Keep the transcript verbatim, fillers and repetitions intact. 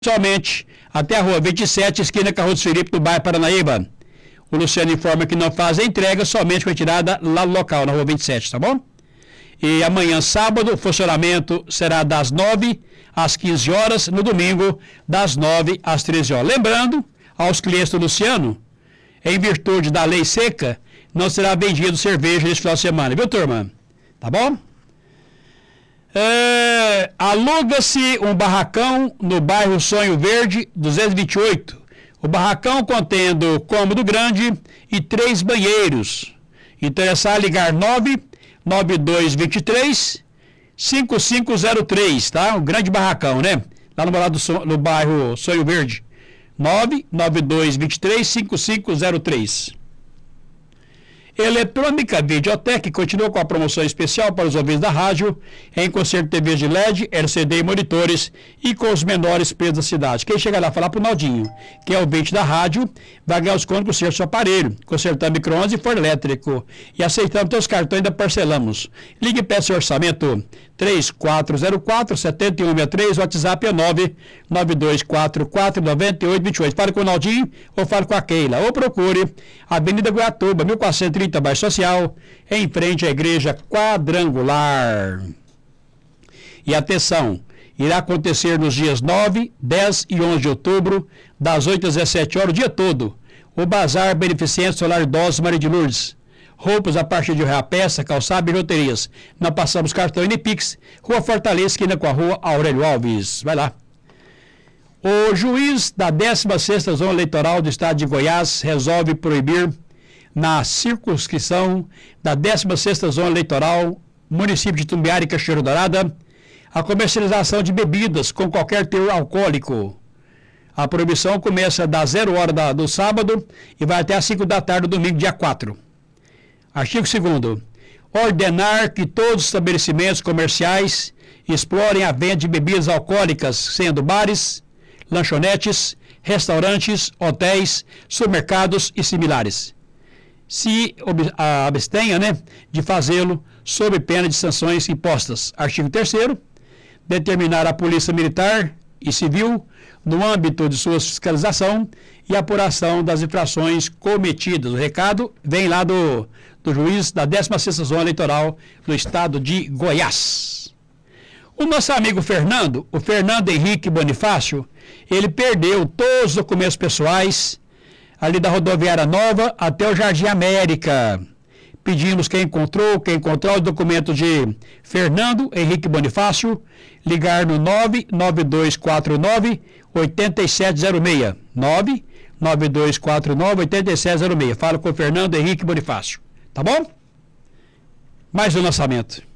somente até a rua vinte e sete, esquina Carroço Felipe, do bairro Paranaíba. O Luciano informa que não faz a entrega, somente com retirada lá no local, na rua vinte e sete, tá bom? E amanhã, sábado, o funcionamento será das nove às quinze horas, no domingo, das nove às treze horas. Lembrando aos clientes do Luciano, em virtude da lei seca, não será vendido cerveja nesse final de semana, viu, turma? Tá bom? É, aluga-se um barracão no bairro Sonho Verde, duzentos e vinte e oito. O barracão contendo cômodo grande e três banheiros. Interessar ligar nove nove dois dois três cinco cinco zero três, tá? Um grande barracão, né? Lá no, do, no bairro Sonho Verde. nove nove dois dois três cinco cinco zero três. Eletrônica Videotec continua com a promoção especial para os ouvintes da rádio, em conserto de T Vs de L E D, L C D e monitores, e com os menores preços da cidade. Quem chega lá falar para o Naldinho, que é o ouvinte da rádio, vai ganhar os contos com o conserto do seu aparelho, consertando micro-ondas e forno elétrico. E aceitando teus cartões, ainda parcelamos. Ligue e peça seu orçamento. três quatro zero quatro sete um seis três, o WhatsApp é nove nove dois quatro quatro nove oito dois oito. Fale com o Naldinho ou fale com a Keila. Ou procure Avenida Goiatuba, mil quatrocentos e trinta, bairro Social, em frente à Igreja Quadrangular. E atenção, irá acontecer nos dias nove, dez e onze de outubro, das oito às dezessete horas, o dia todo, o Bazar Beneficente Solar Idosos Maria de Lourdes. Roupas a partir de real peça, calçado e bijuterias. Não passamos cartão e Pix. Rua Fortaleza, esquina com a rua Aurélio Alves. Vai lá. O juiz da décima sexta Zona Eleitoral do Estado de Goiás resolve proibir, na circunscrição da décima sexta Zona Eleitoral, município de Tumbiara e Cachoeira Dourada, a comercialização de bebidas com qualquer teor alcoólico. A proibição começa das zero hora da, do sábado e vai até às cinco da tarde do domingo, dia quatro. Artigo segundo. Ordenar que todos os estabelecimentos comerciais explorem a venda de bebidas alcoólicas, sendo bares, lanchonetes, restaurantes, hotéis, supermercados e similares. Se abstenha, né, de fazê-lo sob pena de sanções impostas. Artigo terceiro. Determinar a Polícia Militar e Civil, no âmbito de sua fiscalização e apuração das infrações cometidas. O recado vem lá do, do juiz da décima sexta Zona Eleitoral do Estado de Goiás. O nosso amigo Fernando, o Fernando Henrique Bonifácio, ele perdeu todos os documentos pessoais ali da Rodoviária Nova até o Jardim América. Pedimos quem encontrou, quem encontrou os documentos de Fernando Henrique Bonifácio, ligar no nove nove dois quatro nove oito sete zero seis. nove nove dois quatro nove oito sete zero seis. Fala com o Fernando Henrique Bonifácio. Tá bom? Mais um lançamento.